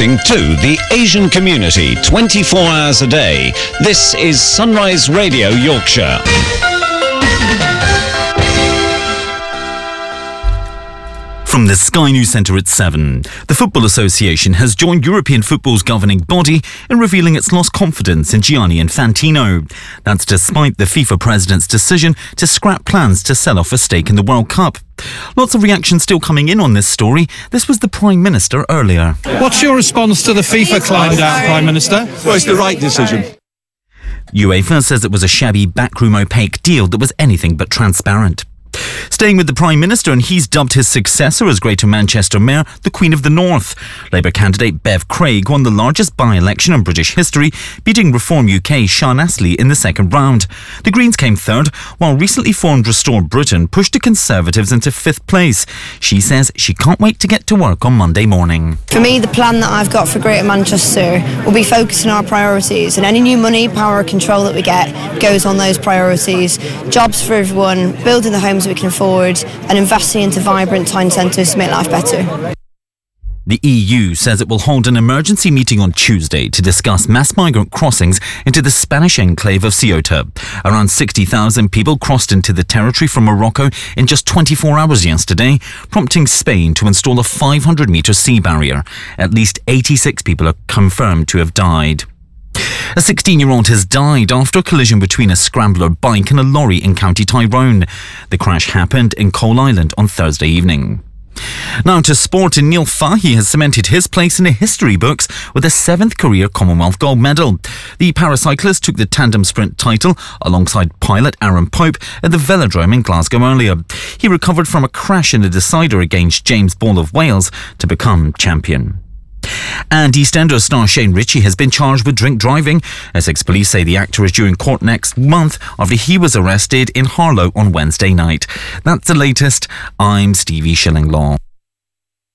Broadcasting to the Asian community 24 hours a day. This is Sunrise Radio Yorkshire. From the Sky News Centre at 7, the Football Association has joined European football's governing body in revealing it's lost confidence in Gianni Infantino. That's despite the FIFA president's decision to scrap plans to sell off a stake in the World Cup. Lots of reactions still coming in on this story. This was the Prime Minister earlier. What's your response to the FIFA climb down, Prime Minister? Well, it's the right decision. UEFA says it was a shabby, backroom opaque deal that was anything but transparent. Staying with the Prime Minister, and he's dubbed his successor as Greater Manchester Mayor the Queen of the North. Labour candidate Bev Craig won the largest by-election in British history, beating Reform UK Sean Astley in the second round. The Greens came third, while recently formed Restore Britain pushed the Conservatives into fifth place. She says she can't wait to get to work on Monday morning. For me, the plan that I've got for Greater Manchester will be focusing on our priorities, and any new money, power or control that we get goes on those priorities. Jobs for everyone, building the homes we can afford, and investing into vibrant town centres to make life better. The EU says it will hold an emergency meeting on Tuesday to discuss mass migrant crossings into the Spanish enclave of Ceuta. Around 60,000 people crossed into the territory from Morocco in just 24 hours yesterday, prompting Spain to install a 500-metre sea barrier. At least 86 people are confirmed to have died. A 16-year-old has died after a collision between a scrambler bike and a lorry in County Tyrone. The crash happened in Coal Island on Thursday evening. Now to sport, and Neil Fahey has cemented his place in the history books with a 7th career Commonwealth gold medal. The paracyclist took the tandem sprint title alongside pilot Aaron Pope at the Velodrome in Glasgow earlier. He recovered from a crash in the decider against James Ball of Wales to become champion. And EastEnders star Shane Ritchie has been charged with drink driving. Essex police say the actor is due in court next month after he was arrested in Harlow on Wednesday night. That's the latest. I'm Stevie Shillinglaw.